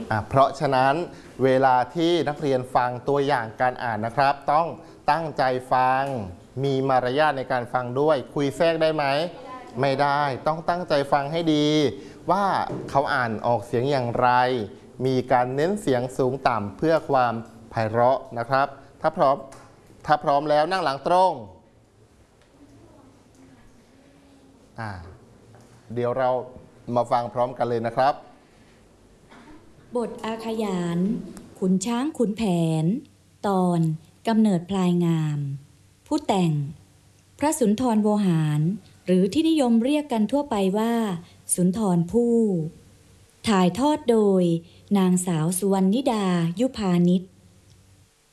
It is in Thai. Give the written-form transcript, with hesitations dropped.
เพราะฉะนั้นเวลาที่นักเรียนฟังตัวอย่างการอ่านนะครับต้องตั้งใจฟังมีมารยาทในการฟังด้วยคุยแทรกได้ไหมไม่ได้ต้องตั้งใจฟังให้ดีว่าเขาอ่านออกเสียงอย่างไรมีการเน้นเสียงสูงต่ำเพื่อความไพเราะนะครับถ้าพร้อมแล้วนั่งหลังตรงเดี๋ยวเรามาฟังพร้อมกันเลยนะครับบทอาขยานขุนช้างขุนแผนตอนกำเนิดพลายงามผู้แต่งพระสุนทรโวหารหรือที่นิยมเรียกกันทั่วไปว่าสุนทรภู่ถ่ายทอดโดยนางสาวสุวรรณิดายุพานิช